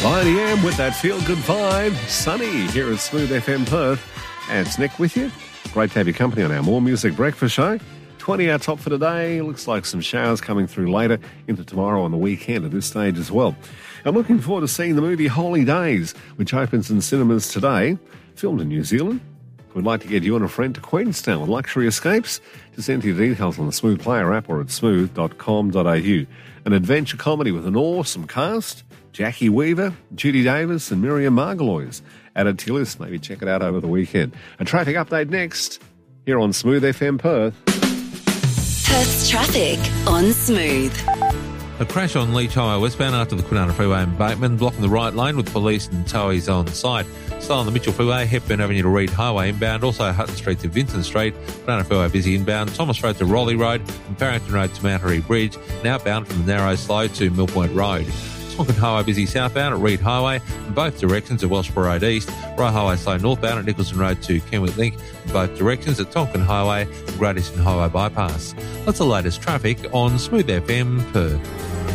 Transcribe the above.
IDM with that feel-good vibe. Sunny here at Smooth FM Perth. And it's Nick with you. Great to have your company on our More Music Breakfast show. 20 our top for today. Looks like some showers coming through later into tomorrow on the weekend at this stage as well. I'm looking forward to seeing the movie Holy Days, which opens in cinemas today. Filmed in New Zealand. We'd like to get you and a friend to Queenstown with luxury escapes. Just enter your details on the Smooth Player app or at smooth.com.au. An adventure comedy with an awesome cast. Jackie Weaver, Judy Davis and Miriam Margalois. Added to your list. Maybe check it out over the weekend. A traffic update next here on Smooth FM Perth. Perth's traffic on Smooth. A crash on Leach Highway westbound after the Kwinana Freeway embankment, blocking the right lane with police and towies on site. Still on the Mitchell Freeway, Hepburn Avenue to Reed Highway inbound, also Hutton Street to Vincent Street, Kwinana Freeway busy inbound, Thomas Road to Raleigh Road and Farrington Road to Mount Harry Bridge, and outbound from the Narrow Slough to Mill Point Road. Tonkin Highway busy southbound at Reed Highway in both directions at Wellsborough Road East, Rye Highway slow northbound at Nicholson Road to Kenwick Link in both directions at Tonkin Highway and Great Eastern Highway bypass. That's the latest traffic on Smooth FM Perth.